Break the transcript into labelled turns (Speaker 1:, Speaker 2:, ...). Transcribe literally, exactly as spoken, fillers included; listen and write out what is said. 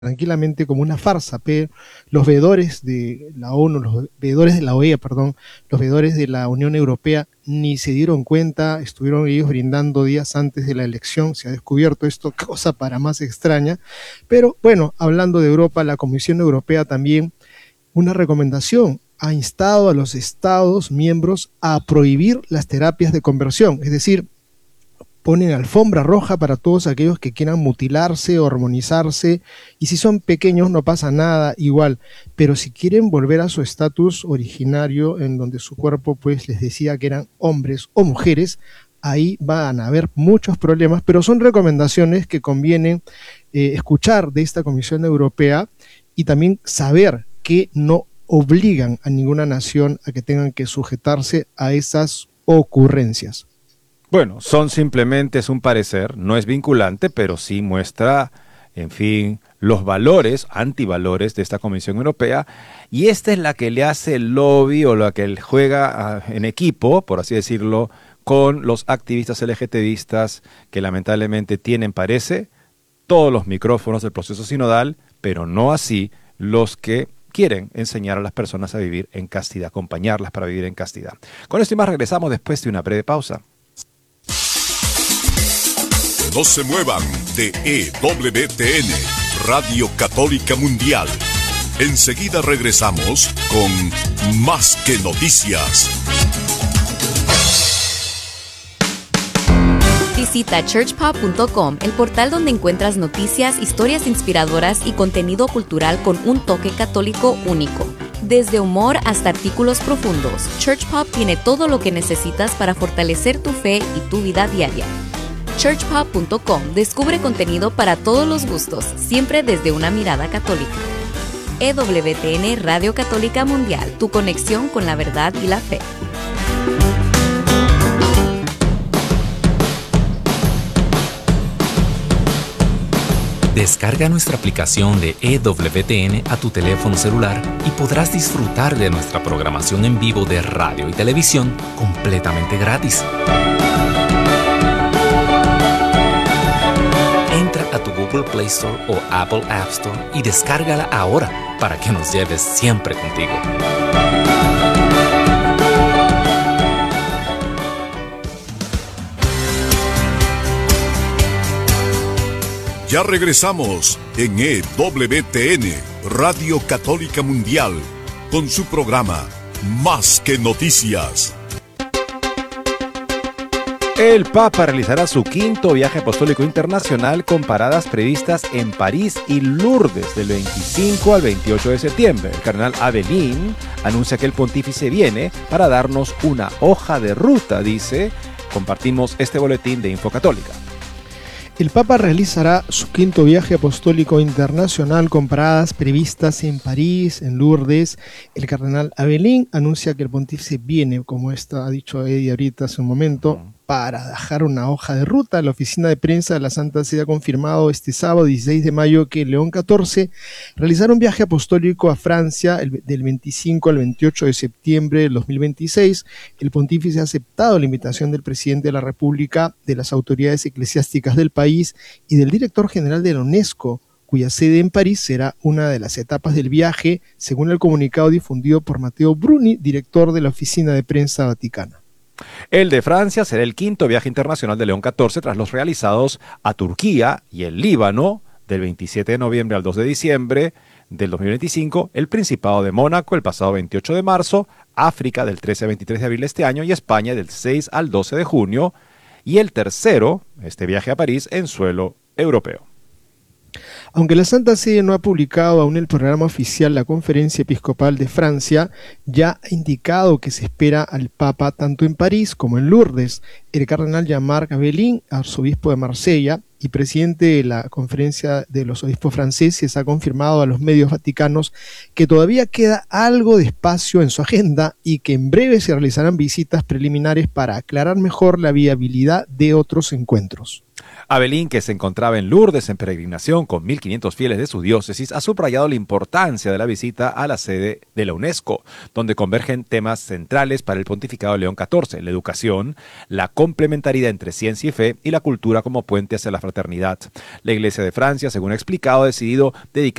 Speaker 1: tranquilamente como una farsa, pero los veedores de la ONU, los veedores de la O E A, perdón, los veedores de la Unión Europea ni se dieron cuenta, estuvieron ellos brindando días antes de la elección, se ha descubierto esto, cosa para más extraña, pero bueno, hablando de Europa, la Comisión Europea también, una recomendación, ha instado a los Estados miembros a prohibir las terapias de conversión, es decir, ponen alfombra roja para todos aquellos que quieran mutilarse, hormonizarse, y si son pequeños no pasa nada, igual, pero si quieren volver a su estatus originario, en donde su cuerpo pues les decía que eran hombres o mujeres, ahí van a haber muchos problemas, pero son recomendaciones que conviene eh, escuchar de esta Comisión Europea y también saber que no obligan a ninguna nación a que tengan que sujetarse a esas ocurrencias.
Speaker 2: Bueno, son simplemente es un parecer, no es vinculante, pero sí muestra, en fin, los valores, antivalores de esta Comisión Europea, y esta es la que le hace el lobby o la que juega uh, en equipo, por así decirlo, con los activistas LGTBistas que lamentablemente tienen, parece, todos los micrófonos del proceso sinodal, pero no así los que quieren enseñar a las personas a vivir en castidad, acompañarlas para vivir en castidad. Con esto y más regresamos después de una breve pausa.
Speaker 3: No se muevan de E W T N, Radio Católica Mundial. Enseguida regresamos con Más que Noticias.
Speaker 4: Visita church pop punto com, el portal donde encuentras noticias, historias inspiradoras y contenido cultural con un toque católico único. Desde humor hasta artículos profundos, Church Pop tiene todo lo que necesitas para fortalecer tu fe y tu vida diaria. church pop punto com descubre contenido para todos los gustos, siempre desde una mirada católica. E W T N Radio Católica Mundial, tu conexión con la verdad y la fe.
Speaker 5: Descarga nuestra aplicación de E W T N a tu teléfono celular y podrás disfrutar de nuestra programación en vivo de radio y televisión completamente gratis. Entra a tu Google Play Store o Apple App Store y descárgala ahora para que nos lleves siempre contigo.
Speaker 3: Ya regresamos en E W T N, Radio Católica Mundial, con su programa Más que Noticias.
Speaker 2: El Papa realizará su quinto viaje apostólico internacional con paradas previstas en París y Lourdes del veinticinco al veintiocho de septiembre. El cardenal Abelín anuncia que el pontífice viene para darnos una hoja de ruta, dice. Compartimos este boletín de Info Católica.
Speaker 1: El Papa realizará su quinto viaje apostólico internacional con paradas previstas en París, en Lourdes. El cardenal Abelín anuncia que el pontífice viene, como está, ha dicho Eddie ahorita hace un momento, para dejar una hoja de ruta. La oficina de prensa de la Santa Sede ha confirmado este sábado dieciséis de mayo que León catorce realizará un viaje apostólico a Francia el, del veinticinco al veintiocho de septiembre del dos mil veintiséis. El pontífice ha aceptado la invitación del presidente de la República, de las autoridades eclesiásticas del país y del director general de la UNESCO, cuya sede en París será una de las etapas del viaje, según el comunicado difundido por Matteo Bruni, director de la oficina de prensa vaticana.
Speaker 2: El de Francia será el quinto viaje internacional de León catorce tras los realizados a Turquía y el Líbano del veintisiete de noviembre al dos de diciembre del dos mil veinticinco, el Principado de Mónaco el pasado veintiocho de marzo, África del trece al veintitrés de abril de este año y España del seis al doce de junio, y el tercero, este viaje a París en suelo europeo.
Speaker 1: Aunque la Santa Sede no ha publicado aún el programa oficial, la Conferencia Episcopal de Francia ya ha indicado que se espera al Papa tanto en París como en Lourdes. El cardenal Jean-Marc Abelín, arzobispo de Marsella y presidente de la Conferencia de los Obispos Franceses, ha confirmado a los medios vaticanos que todavía queda algo de espacio en su agenda y que en breve se realizarán visitas preliminares para aclarar mejor la viabilidad de otros encuentros.
Speaker 2: Abelín, que se encontraba en Lourdes en peregrinación con mil quinientos fieles de su diócesis, ha subrayado la importancia de la visita a la sede de la UNESCO, donde convergen temas centrales para el pontificado de León catorce, la educación, la complementariedad entre ciencia y fe y la cultura como puente hacia la fraternidad. La Iglesia de Francia, según ha explicado, ha decidido dedicar